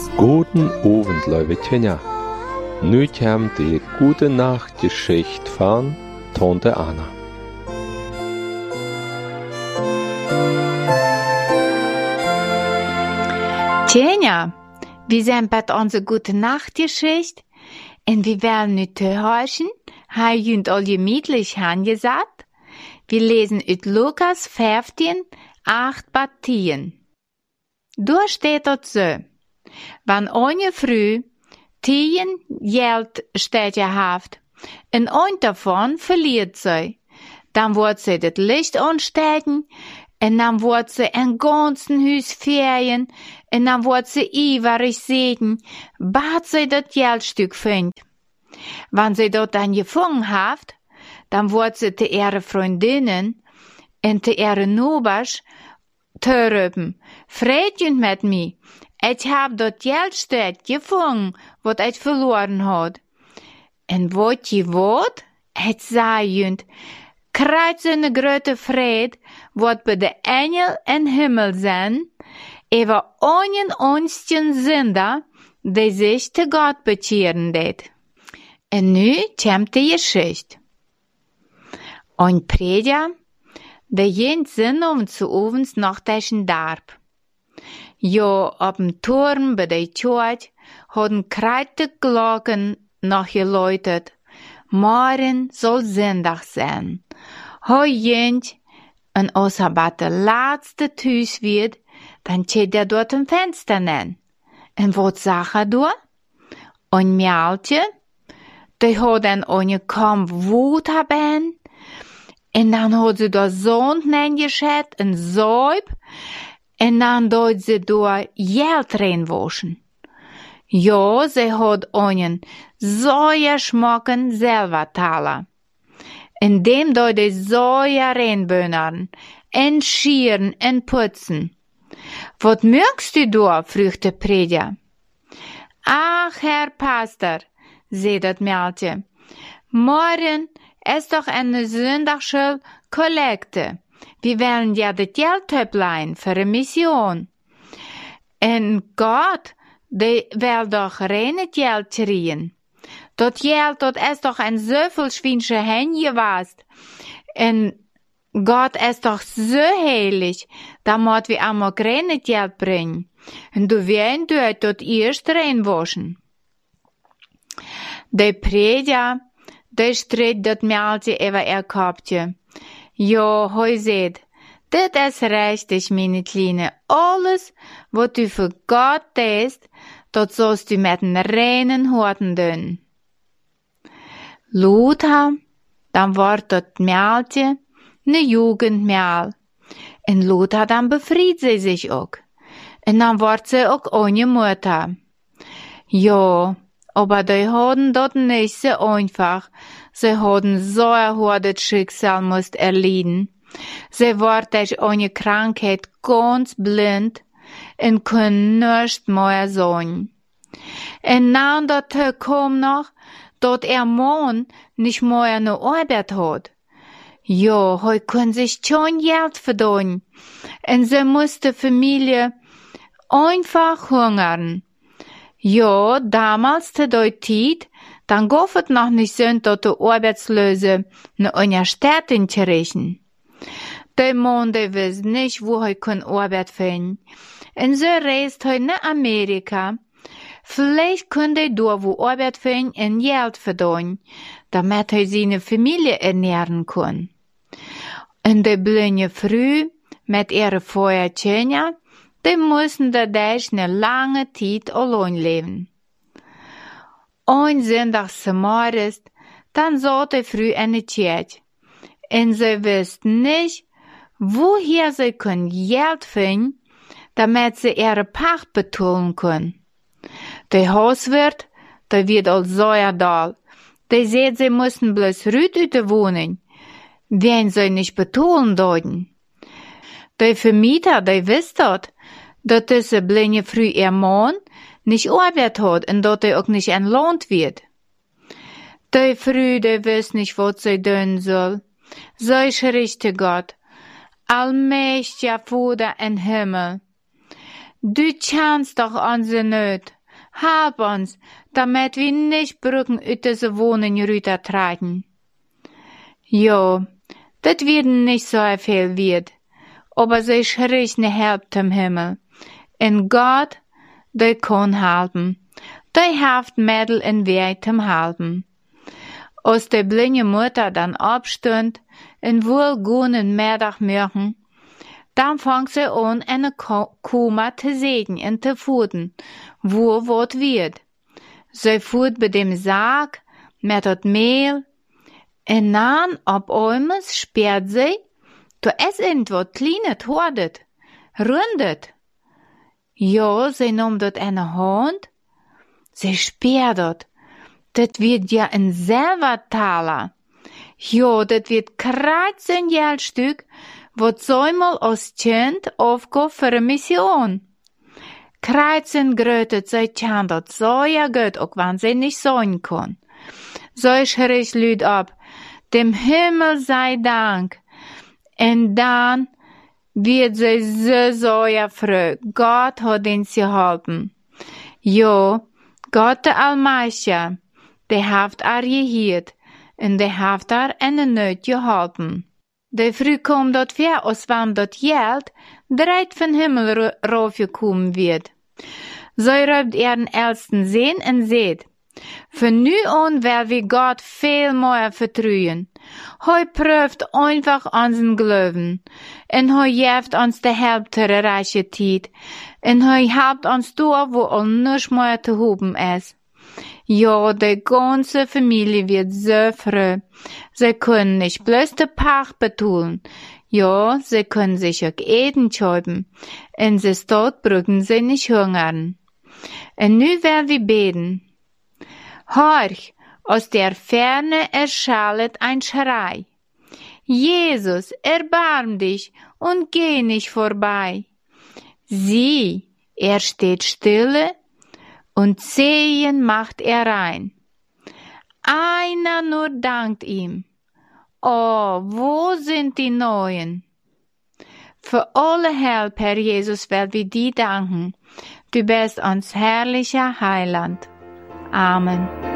Guten Abend, liebe Kinder. Nu kommt die gute Nachtgeschichte von Tante Anna. Tjena, wir sind bei unserer gute Nachtgeschichte und wir werden nu hören, har jünt all gemütlich angesagt. Wir lesen ut Lukas 15, 8-10. Da steht dort so: Wann eine Früh 10 Geldstädte haft, und ein davon verliert sie, dann wird sie das Licht anstecken, und dann wird sie ein ganzen Hus ferien, und dann wird sie ewig sehen, bat sie das Geldstück findet. Wenn sie dort dann gefangen haft, dann wird sie zu ihre Freundinnen und zu ihre Nobers terüben. Freut mit mir, ich hab dort Geldstück gefangen, wat ich verloren hat. Und wat je wat? Ich sag jünt, kreuz eine grote Fried, wat bei de Engel in Himmel sind, über einen einzigen Sünder, die sich zu Gott bekehren det. Und nu kommt die Geschichte. Ein Prediger, der jeden Sinn zu ovens nachdeschen darb. Ja, auf dem Turm bei der Kirche haben kreite Glocken noch geläutet. Morgen soll Sonntag sein. Heu jent, und als er bei der letzte Tüß wird, dann steht er dort im Fenster nen. Und was sagt er da? Ein Mädchen, die hat dann eine kaum Wut haben, und dann hat sie da Sand reingeschätzt, und Säub, und dann dort sie da Geld reinwaschen. Ja, sie hat einen sehr schmacken Silbertaler. In dem dort die sehr reinböhnern, und schieren, und putzen. Was mögst du da? fragt der Prediger. Ach, Herr Pastor, sagt das Mädchen, morgen ist doch eine sonntagsche Kollekte. Wir wollen ja das Geld ableihen für eine Mission. Und Gott, der will doch reines Geld kriegen. Das Geld, das ist doch ein so viel schwinsche Hände was. Und Gott ist doch so heilig, da muss wir einmal reines Geld bringen. Und du wirst dort erst reinwaschen. Der Prediger, der stritt das Mädchen über ihr Kopfchen. Ja, heu seht, das ist richtig, meine Kleine. Alles, was du für Gott tust, das sollst du mit den reinen Horten tun. Lothar, dann wird das Mädchen ne Jugendmädel. Und Lothar, dann befreit sie sich auch. Und dann wird sie auch eine Mutter. Ja, aber die haben dort nicht so einfach. Sie haben so ein hartes Schicksal musst erleiden. Sie wird durch eine Krankheit ganz blind und können nicht mehr sehen. Und dann dazu kommt noch, dass ihr Mann nicht mehr eine Arbeit hat. Ja, heute können sich schon Geld verdienen. Und sie muss die Familie einfach hungern. Ja, damals zu der Zeit, dann gab es noch nicht so, dass die Arbeitslose in der Stadt kriegen. Der Mann, der weiß nicht, wo er Arbeit finden kann. Und so reist er nach Amerika. Vielleicht könnte er da, wo Arbeit finden, und Geld verdienen, damit er seine Familie ernähren kann. Und die blinde Frau mit ihren Feuerchen, die mussten dadurch eine lange Zeit allein leben. Ein Sonntagsmorgen, dann saß die Frau in der Kirche. Und sie wussten nicht, woher sie Geld finden, damit sie ihre Pacht bezahlen können. Der Hauswirt, der wird als Säuerdal, der sagt, sie müssen bloß rüt uit de Wohnung, wenn sie nicht bezahlen deuten. Der Vermieter, der wisst dort, dass diese blinde Frau ihr Mann nicht Arbeit hat und dass er auch nicht entlohnt wird. Die Frau, der weiß nicht, was sie tun soll. Sie schrie Gott, allmächtiger Vater im Himmel, du kennst doch unsere Not. Halb uns, damit wir nicht Brücken ut diese Wohnung rübertragen. Jo, das wird nicht so viel wird, aber sie schrecht ne Help zum Himmel. En Gott, der kann halten, der hilft Mädel in Weg zum halten. Als die blinde Mutter dann abstund, in wohlgehenden Mittagmorgen, dann fängt sie an, eine Kuma zu sägen und zu fuden, wo wat wird. Sie fud bei dem Sarg, mit dat Mehl, en dann ab einmal sperrt sie, da es irgendwas Kleines hordet, rundet. Ja, sie nahm dort eine Hand, sie sperrt dort. Das wird ja ein Silbertaler. Ja, das wird kreuz ein Geldstück, wat zweimal als Kind aufgab für eine Mission. Kreuzen grötet sei Tjan dat so ja gut, auch wenn sie nicht sein kann. So schreich Lüd ab, dem Himmel sei Dank. Und dann wird sie so ja froh, Gott hat uns geholfen. Ja, Gott der Allmächtige, der hat gehiert, und der hat eine Not geholfen. Der früh kommt dort wer, als wann dort Geld direkt von Himmel raufgekommen wird. So räubt den Ältesten sehen und seht. Von nu an will wir Gott viel mehr vertrauen. Hoi prüft einfach unseren Glauben. Und hoi jeft uns die Hälfte der reiche Zeit. Und hoi helpt uns durch, wo all nichts mehr zu haben ist. Ja, die ganze Familie wird so froh. Sie können nicht bloß den Pach betun. Ja, sie können sich auch Eden schäuben. Und sie dort brücken sie nicht hungern. Und nu werden wir beten. Horch, aus der Ferne erschallet ein Schrei. Jesus, erbarm dich und geh nicht vorbei. Sieh, er steht stille und Zehen macht er rein. Einer nur dankt ihm. Oh, wo sind die Neuen? Für alle Help, Herr Jesus, will wir dir danken. Du bist uns herrlicher Heiland. Amen.